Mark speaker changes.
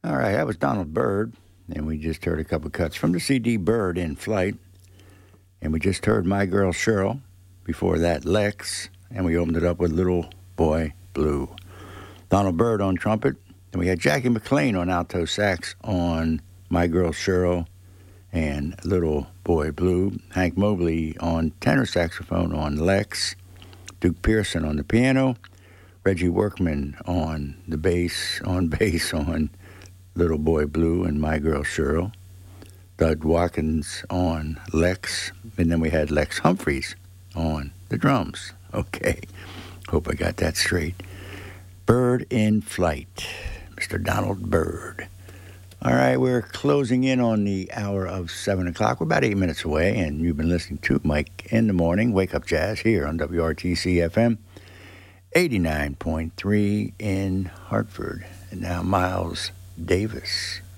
Speaker 1: All right, that was Donald Byrd, and we just heard a couple cuts from the CD Bird in Flight, and we just heard My Girl Cheryl, before that Lex, and we opened it up with Little Boy Blue. Donald Byrd on trumpet, and we had Jackie McLean on alto sax on My Girl Cheryl and Little Boy Blue, Hank Mobley on tenor saxophone on Lex, Duke Pearson on the piano, Reggie Workman on the bass on Little Boy Blue and My Girl Cheryl, Doug Watkins on Lex, and then we had Lex Humphreys on the drums. Okay, hope I got that straight. Bird in Flight, Mr. Donald Byrd. All right, we're closing in on the hour of 7 o'clock. We're about 8 minutes away, and you've been listening to Mike in the Morning, Wake Up Jazz, here on WRTC-FM, 89.3 in Hartford. And now Miles Davis.